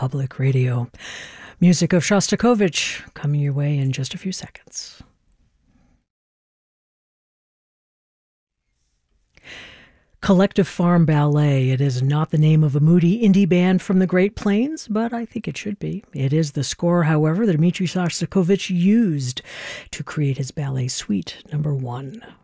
Public Radio. Music of Shostakovich coming your way in just a few seconds. Collective Farm Ballet. It is not the name of a moody indie band from the Great Plains, but I think it should be. It is the score, however, that Dmitri Shostakovich used to create his ballet suite number 1.